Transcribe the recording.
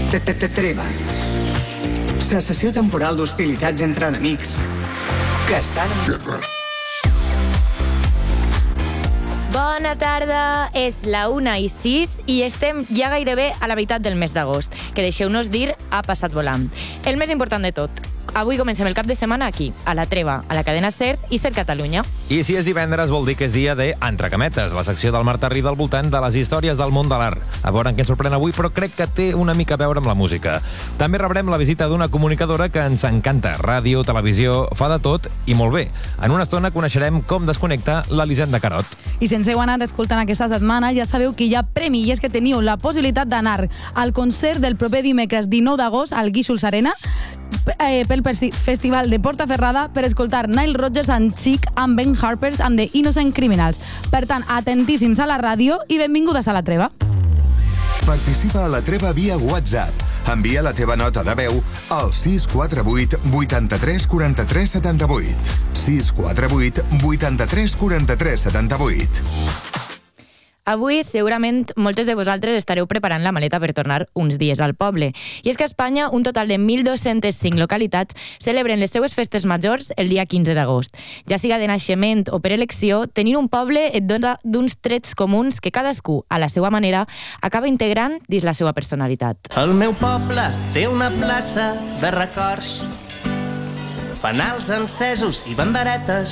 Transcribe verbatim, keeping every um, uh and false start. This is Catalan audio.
Treva. Cessació temporal d'hostilitats entre enemics que estan en guerra. Bona tarda, és la una i sis i estem ja gairebé a la meitat del mes d'agost, que deixeu-nos dir ha passat volant. El més important de tot, avui comencem el cap de setmana aquí, a la Treva, a la cadena SER i SER Catalunya. I si és divendres vol dir que és dia de Entre Cametes, la secció del Marta Rida al voltant de les històries del món de l'art. A veure què ens sorprèn avui, però crec que té una mica a veure amb la música. També rebrem la visita d'una comunicadora que ens encanta. Ràdio, televisió, fa de tot i molt bé. En una estona coneixerem com desconnecta l'Elisenda Carot. I si ens heu anat escoltant aquesta setmana, ja sabeu que hi ha premi i és que teniu la possibilitat d'anar al concert del proper dimecres dinou d'agost al Guíxols Arena eh, pel Festival de Portaferrada per escoltar Nile Rodgers and Chic amb Ben Harper amb The Innocent Criminals. Per tant, atentíssims a la ràdio i benvingudes a la Treva. Participa a la Treva via WhatsApp. Envia la teva nota de veu al sis quatre vuit vuitanta-tres quaranta-tres setanta-vuit. sis quatre vuit vuitanta-tres quaranta-tres setanta-vuit. Avui, segurament, moltes de vosaltres estareu preparant la maleta per tornar uns dies al poble. I és que a Espanya, un total de mil dos-centes cinc localitats celebren les seues festes majors el dia quinze d'agost. Ja siga de naixement o per elecció, tenir un poble et dona d'uns trets comuns que cadascú, a la seva manera, acaba integrant dins la seva personalitat. El meu poble té una plaça de records, fanals encesos i banderetes.